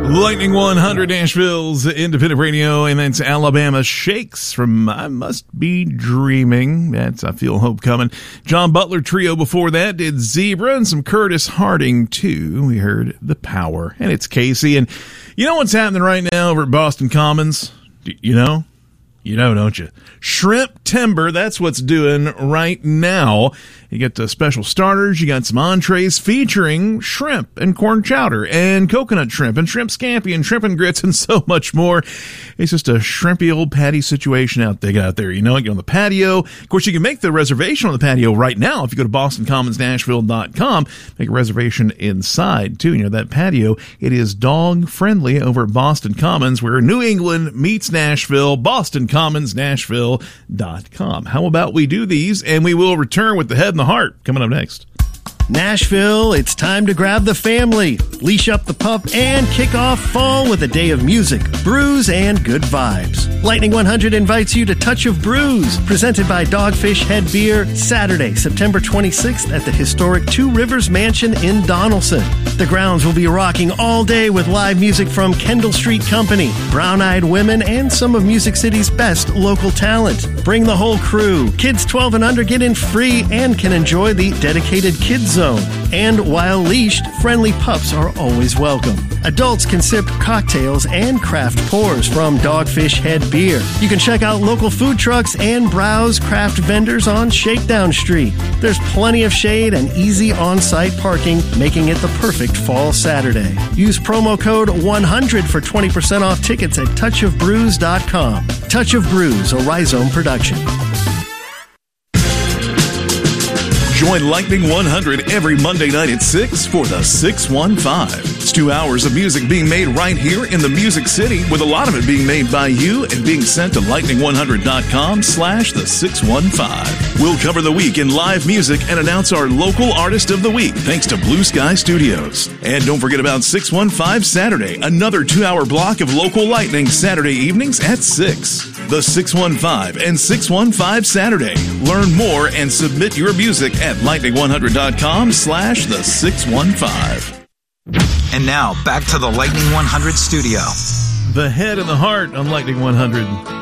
Lightning 100, Nashville's independent radio, and that's Alabama Shakes from I Must Be Dreaming. That's I Feel Hope Coming. John Butler Trio before that did Zebra, and some Curtis Harding, too. We heard The Power, and it's Casey. And you know what's happening right now over at Boston Commons? You know? You know, don't you? Shrimp Timber, that's what's doing right now. You get the special starters, you got some entrees featuring shrimp and corn chowder and coconut shrimp and shrimp scampi and shrimp and grits and so much more. It's just a shrimpy old patty situation out there. You know, get on the patio. Of course, you can make the reservation on the patio right now if you go to BostonCommonsNashville.com. Make a reservation inside, too. You know, that patio, it is dog-friendly over at Boston Commons, where New England meets Nashville, BostonCommonsNashville.com. How about we do these, and we will return with the head and the heart coming up next. Nashville, it's time to grab the family, leash up the pup, and kick off fall with a day of music, brews, and good vibes. Lightning 100 invites you to Touch of Brews, presented by Dogfish Head Beer, Saturday, September 26th at the historic Two Rivers Mansion in Donaldson. The grounds will be rocking all day with live music from Kendall Street Company, Brown Eyed Women, and some of Music City's best local talent. Bring the whole crew. Kids 12 and under get in free and can enjoy the dedicated kids zone. And while leashed, friendly pups are always welcome. Adults can sip cocktails and craft pours from Dogfish Head Beer. You can check out local food trucks and browse craft vendors on Shakedown Street. There's plenty of shade and easy on-site parking, making it the perfect fall Saturday. Use promo code 100 for 20% off tickets at touchofbrews.com. Touch of Brews, a Rhizome production. Join Lightning 100 every Monday night at 6 for the 615. It's 2 hours of music being made right here in the Music City, with a lot of it being made by you and being sent to lightning100.com/the 615. We'll cover the week in live music and announce our local artist of the week, thanks to Blue Sky Studios. And don't forget about 615 Saturday, another 2-hour block of local Lightning Saturday evenings at 6. The 615 and 615 Saturday. Learn more and submit your music at lightning100.com/the 615. And now, back to the Lightning 100 studio. The head and the heart on Lightning 100.